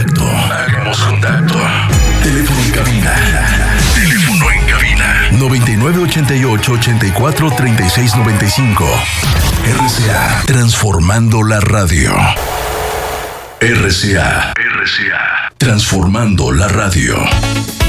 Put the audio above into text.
contacto. Hagamos contacto. Teléfono en cabina. 9988-843695. RCA, transformando la radio. RCA, transformando la radio.